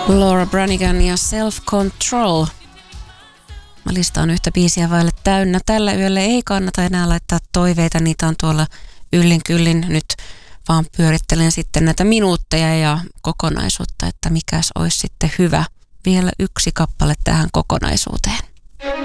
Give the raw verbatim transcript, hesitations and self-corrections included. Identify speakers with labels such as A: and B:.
A: Laura Branigan ja Self Control. Mä listaan yhtä biisiä vaille täynnä. Tällä yöllä ei kannata enää laittaa toiveita, niitä on tuolla yllin kyllin. Nyt vaan pyörittelen sitten näitä minuutteja ja kokonaisuutta, että mikäs olisi sitten hyvä. Vielä yksi kappale tähän kokonaisuuteen.